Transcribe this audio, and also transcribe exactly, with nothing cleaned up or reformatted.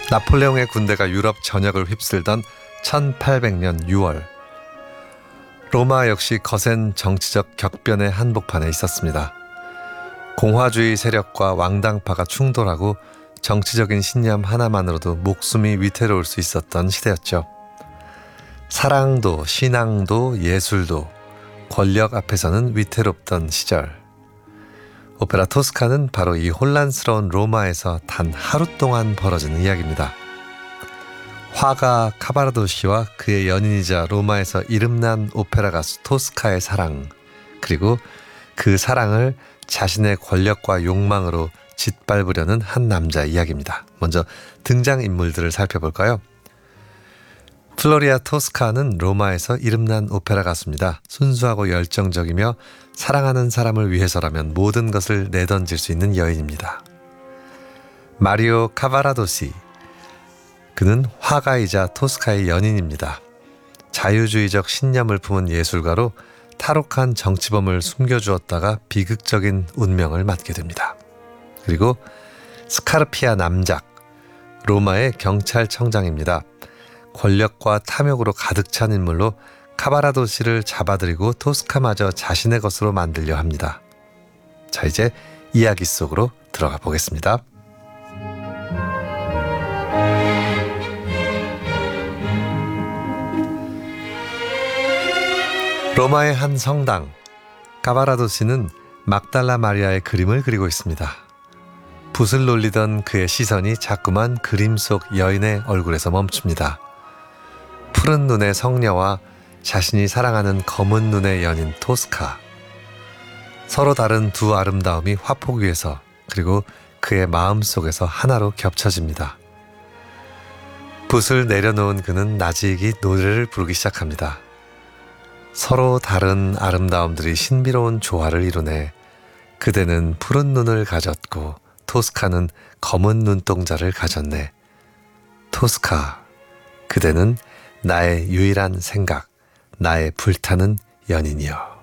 나폴레옹의 군대가 유럽 전역을 휩쓸던 천팔백 년 유월, 로마 역시 거센 정치적 격변의 한복판에 있었습니다. 공화주의 세력과 왕당파가 충돌하고 정치적인 신념 하나만으로도 목숨이 위태로울 수 있었던 시대였죠. 사랑도 신앙도 예술도 권력 앞에서는 위태롭던 시절, 오페라 토스카는 바로 이 혼란스러운 로마에서 단 하루 동안 벌어지는 이야기입니다. 화가 카바라도시와 그의 연인이자 로마에서 이름난 오페라 가수 토스카의 사랑, 그리고 그 사랑을 자신의 권력과 욕망으로 짓밟으려는 한 남자 이야기입니다. 먼저 등장인물들을 살펴볼까요? 플로리아 토스카는 로마에서 이름난 오페라 가수입니다. 순수하고 열정적이며 사랑하는 사람을 위해서라면 모든 것을 내던질 수 있는 여인입니다. 마리오 카바라도시, 그는 화가이자 토스카의 연인입니다. 자유주의적 신념을 품은 예술가로 탈옥한 정치범을 숨겨주었다가 비극적인 운명을 맞게 됩니다. 그리고 스카르피아 남작, 로마의 경찰청장입니다. 권력과 탐욕으로 가득 찬 인물로 카바라도시를 잡아들이고 토스카마저 자신의 것으로 만들려 합니다. 자, 이제 이야기 속으로 들어가 보겠습니다. 로마의 한 성당, 카바라도시는 막달라 마리아의 그림을 그리고 있습니다. 붓을 놀리던 그의 시선이 자꾸만 그림 속 여인의 얼굴에서 멈춥니다. 푸른 눈의 성녀와 자신이 사랑하는 검은 눈의 연인 토스카. 서로 다른 두 아름다움이 화폭 위에서, 그리고 그의 마음속에서 하나로 겹쳐집니다. 붓을 내려놓은 그는 나지익이 노래를 부르기 시작합니다. 서로 다른 아름다움들이 신비로운 조화를 이루네. 그대는 푸른 눈을 가졌고 토스카는 검은 눈동자를 가졌네. 토스카, 그대는 나의 유일한 생각, 나의 불타는 연인이여.